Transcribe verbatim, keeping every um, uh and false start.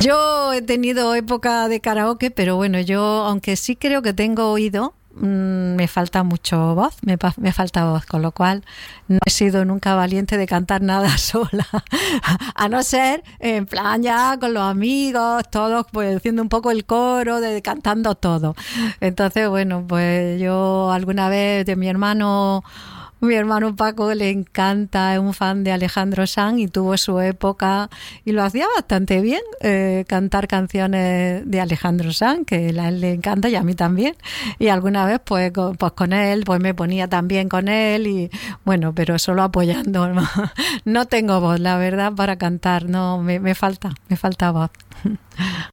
Yo he tenido época de karaoke, pero bueno, yo, aunque sí creo que tengo oído, mmm, me falta mucho voz, me, me falta voz, con lo cual no he sido nunca valiente de cantar nada sola, a no ser en plan ya con los amigos, todos pues haciendo un poco el coro, de, cantando todo. Entonces, bueno, pues yo alguna vez de mi hermano... Mi hermano Paco le encanta, es un fan de Alejandro Sanz y tuvo su época y lo hacía bastante bien, eh, cantar canciones de Alejandro Sanz, que a él le encanta y a mí también. Y alguna vez pues con, pues con él, pues me ponía también con él y bueno, pero solo apoyando. No, no tengo voz, la verdad, para cantar, no, me, me falta, me falta voz.